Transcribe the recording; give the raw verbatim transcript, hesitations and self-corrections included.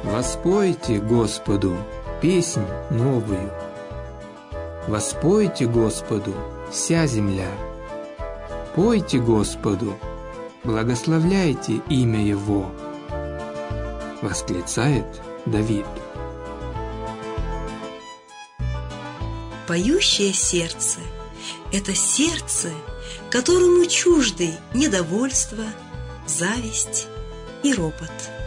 Воспойте Господу песнь новую. Воспойте Господу вся земля. Пойте Господу, благословляйте имя Его, восклицает Давид. Поющее сердце – это сердце, которому чужды недовольство, зависть и ропот.